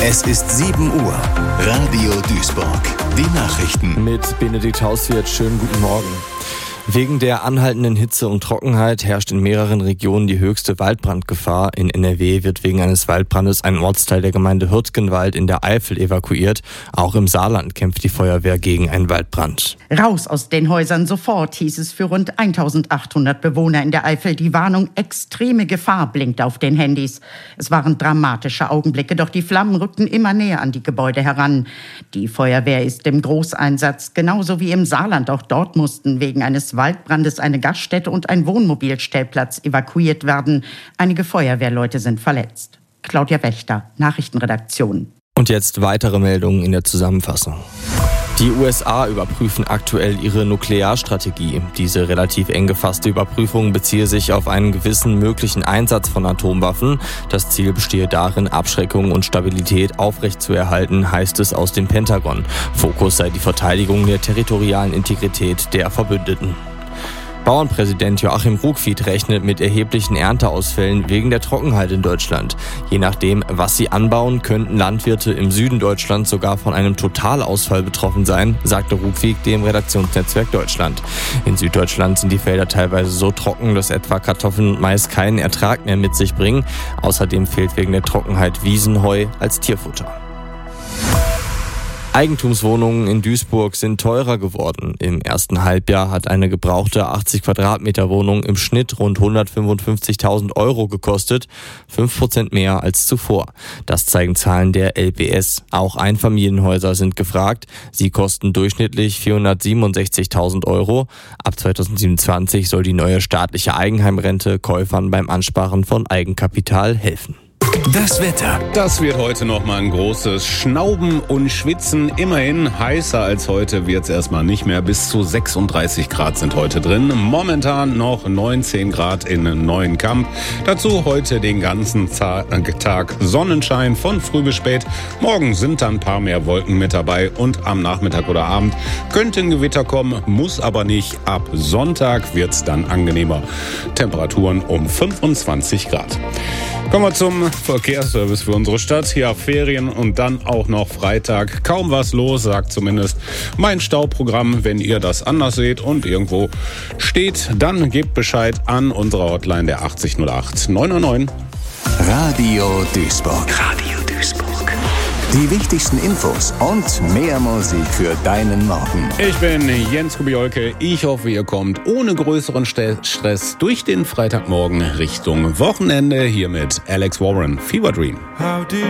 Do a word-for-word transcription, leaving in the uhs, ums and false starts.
Es ist sieben Uhr. Radio Duisburg. Die Nachrichten. Mit Benedikt Hauswirt. Schönen guten Morgen. Wegen der anhaltenden Hitze und Trockenheit herrscht in mehreren Regionen die höchste Waldbrandgefahr. In N R W wird wegen eines Waldbrandes ein Ortsteil der Gemeinde Hürtgenwald in der Eifel evakuiert. Auch im Saarland kämpft die Feuerwehr gegen einen Waldbrand. Raus aus den Häusern sofort, hieß es für rund eintausendachthundert Bewohner in der Eifel. Die Warnung extreme Gefahr blinkt auf den Handys. Es waren dramatische Augenblicke, doch die Flammen rückten immer näher an die Gebäude heran. Die Feuerwehr ist im Großeinsatz, genauso wie im Saarland. Auch dort mussten wegen eines Waldbrandes eine Gaststätte und ein Wohnmobilstellplatz evakuiert werden. Einige Feuerwehrleute sind verletzt. Claudia Wächter, Nachrichtenredaktion. Und jetzt weitere Meldungen in der Zusammenfassung. Die U S A überprüfen aktuell ihre Nuklearstrategie. Diese relativ eng gefasste Überprüfung beziehe sich auf einen gewissen möglichen Einsatz von Atomwaffen. Das Ziel bestehe darin, Abschreckung und Stabilität aufrechtzuerhalten, heißt es aus dem Pentagon. Fokus sei die Verteidigung der territorialen Integrität der Verbündeten. Bauernpräsident Joachim Ruckwied rechnet mit erheblichen Ernteausfällen wegen der Trockenheit in Deutschland. Je nachdem, was sie anbauen, könnten Landwirte im Süden Deutschlands sogar von einem Totalausfall betroffen sein, sagte Ruckwied dem Redaktionsnetzwerk Deutschland. In Süddeutschland sind die Felder teilweise so trocken, dass etwa Kartoffeln und Mais keinen Ertrag mehr mit sich bringen. Außerdem fehlt wegen der Trockenheit Wiesenheu als Tierfutter. Eigentumswohnungen in Duisburg sind teurer geworden. Im ersten Halbjahr hat eine gebrauchte achtzig Quadratmeter Wohnung im Schnitt rund hundertfünfundfünfzigtausend Euro gekostet, fünf Prozent mehr als zuvor. Das zeigen Zahlen der L B S. Auch Einfamilienhäuser sind gefragt. Sie kosten durchschnittlich vierhundertsiebenundsechzigtausend Euro. Ab zweitausendsiebenundzwanzig soll die neue staatliche Eigenheimrente Käufern beim Ansparen von Eigenkapital helfen. Das Wetter. Das wird heute noch mal ein großes Schnauben und Schwitzen. Immerhin heißer als heute wird's erstmal nicht mehr. Bis zu sechsunddreißig Grad sind heute drin. Momentan noch neunzehn Grad in Neuenkamp. Dazu heute den ganzen Tag Sonnenschein von früh bis spät. Morgen sind dann ein paar mehr Wolken mit dabei und am Nachmittag oder Abend könnte ein Gewitter kommen, muss aber nicht. Ab Sonntag wird's dann angenehmer. Temperaturen um fünfundzwanzig Grad. Kommen wir zum Verkehrsservice für unsere Stadt. Ja, Ferien und dann auch noch Freitag. Kaum was los, sagt zumindest mein Stauprogramm. Wenn ihr das anders seht und irgendwo steht, dann gebt Bescheid an unserer Hotline der achtzig null acht neun neun neun. Radio Duisburg. Radio Duisburg. Die wichtigsten Infos und mehr Musik für deinen Morgen. Ich bin Jens Kubiolke. Ich hoffe, ihr kommt ohne größeren Stress durch den Freitagmorgen Richtung Wochenende. Hier mit Alex Warren, Fever Dream. How did